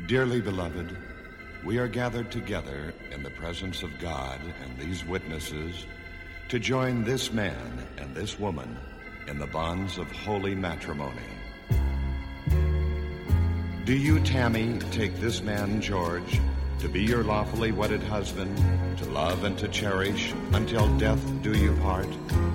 Dearly beloved, we are gathered together in the presence of God and these witnesses to join this man and this woman in the bonds of holy matrimony. Do you, Tammy, take this man, George, to be your lawfully wedded husband, to love and to cherish until death do you part?